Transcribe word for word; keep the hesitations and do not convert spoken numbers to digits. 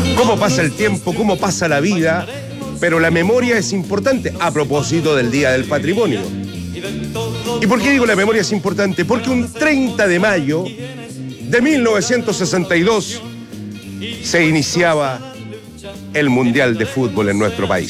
Cómo pasa el tiempo, cómo pasa la vida, pero la memoria es importante a propósito del Día del Patrimonio. ¿Y por qué digo la memoria es importante? Porque un treinta de mayo de mil novecientos sesenta y dos se iniciaba el Mundial de Fútbol en nuestro país.